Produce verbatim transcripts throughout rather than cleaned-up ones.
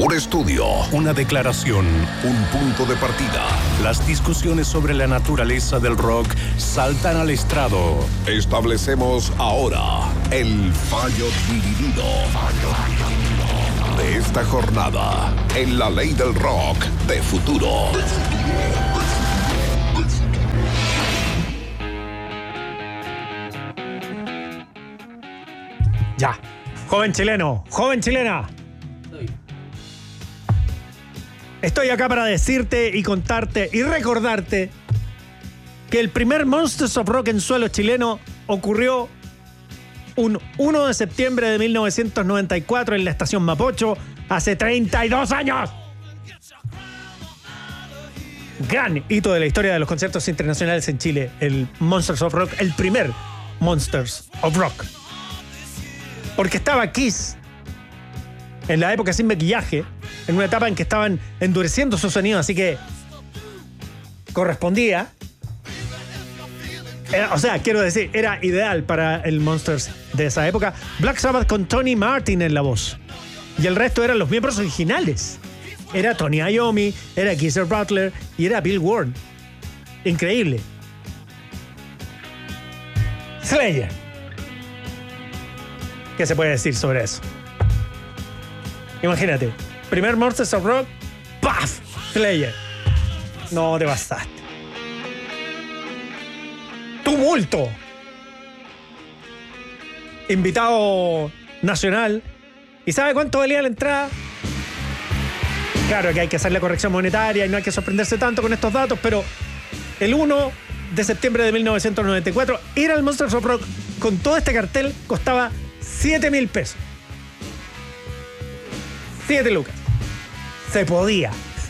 Un estudio, una declaración, un punto de partida. Las discusiones sobre la naturaleza del rock saltan al estrado. Establecemos ahora el fallo dividido de esta jornada en la ley del rock de futuro. Ya, joven chileno, joven chilena. Estoy acá para decirte y contarte y recordarte que el primer Monsters of Rock en suelo chileno ocurrió un uno de septiembre de mil novecientos noventa y cuatro en la estación Mapocho, hace treinta y dos años. Gran hito de la historia de los conciertos internacionales en Chile, el Monsters of Rock, el primer Monsters of Rock. Porque estaba Kiss en la época sin maquillaje, en una etapa en que estaban endureciendo su sonido, así que correspondía. Era, o sea, quiero decir, era ideal para el Monsters de esa época. Black Sabbath con Tony Martin en la voz. Y el resto eran los miembros originales. Era Tony Iommi, era Geezer Butler y era Bill Ward. Increíble. Slayer. ¿Qué se puede decir sobre eso? Imagínate, primer Monsters of Rock, ¡paf! Slayer. No, te bastaste. Tumulto. Invitado nacional. ¿Y sabe cuánto valía la entrada? Claro que hay que hacer la corrección monetaria y no hay que sorprenderse tanto con estos datos, pero el uno de septiembre de mil novecientos noventa y cuatro ir al Monsters of Rock con todo este cartel costaba siete mil pesos. siete lucas. Se podía.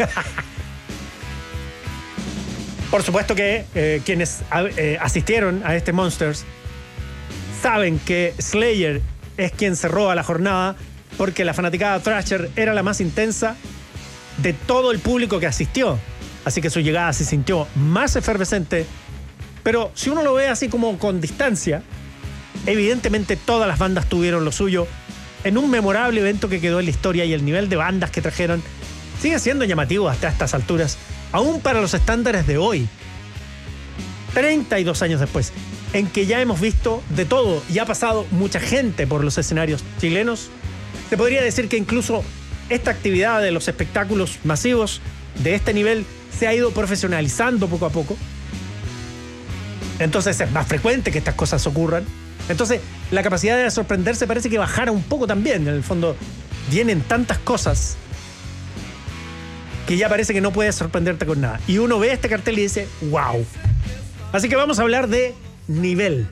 Por supuesto que eh, quienes eh, asistieron a este Monsters saben que Slayer es quien cerró a la jornada porque la fanaticada Thrasher era la más intensa de todo el público que asistió. Así que su llegada se sintió más efervescente. Pero si uno lo ve así como con distancia, evidentemente todas las bandas tuvieron lo suyo en un memorable evento que quedó en la historia, y el nivel de bandas que trajeron sigue siendo llamativo hasta estas alturas, aún para los estándares de hoy. treinta y dos años después, en que ya hemos visto de todo y ha pasado mucha gente por los escenarios chilenos, se podría decir que incluso esta actividad de los espectáculos masivos de este nivel se ha ido profesionalizando poco a poco. Entonces es más frecuente que estas cosas ocurran. Entonces, la capacidad de sorprenderse parece que bajara un poco también. En el fondo, vienen tantas cosas que ya parece que no puedes sorprenderte con nada. Y uno ve este cartel y dice, wow. Así que vamos a hablar de nivel.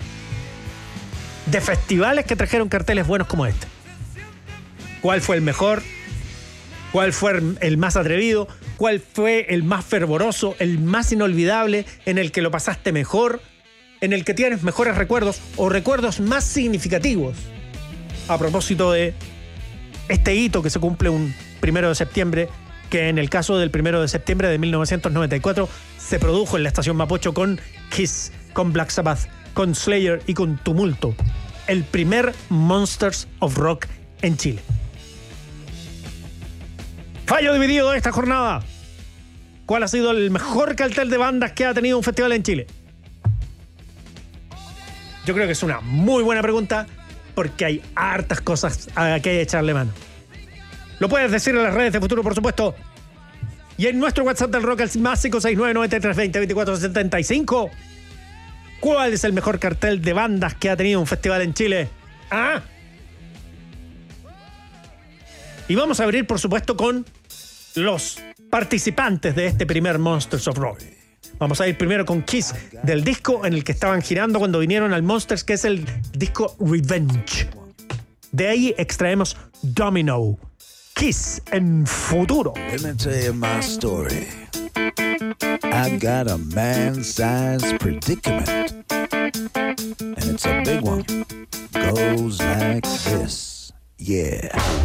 De festivales que trajeron carteles buenos como este. ¿Cuál fue el mejor? ¿Cuál fue el más atrevido? ¿Cuál fue el más fervoroso? ¿El más inolvidable? ¿En el que lo pasaste mejor? ¿En el que tienes mejores recuerdos o recuerdos más significativos? A propósito de este hito que se cumple un primero de septiembre, que en el caso del primero de septiembre de mil novecientos noventa y cuatro se produjo en la estación Mapocho con Kiss, con Black Sabbath, con Slayer y con Tumulto. El primer Monsters of Rock en Chile. Fallo dividido de esta jornada. ¿Cuál ha sido el mejor cartel de bandas que ha tenido un festival en Chile? Yo creo que es una muy buena pregunta porque hay hartas cosas a que hay que echarle mano. Lo puedes decir en las redes de Futuro, por supuesto. Y en nuestro WhatsApp del Rock, al más cinco seis nueve, nueve tres dos cero, dos cuatro siete cinco. ¿Cuál es el mejor cartel de bandas que ha tenido un festival en Chile? ¿Ah? Y vamos a abrir, por supuesto, con los participantes de este primer Monsters of Rock. Vamos a ir primero con Kiss, del disco en el que estaban girando cuando vinieron al Monsters, que es el disco Revenge. De ahí extraemos Domino. Kiss en Futuro. Let me tell you my story. I got a man-sized predicament, and it's a big one. Goes like this. Yeah.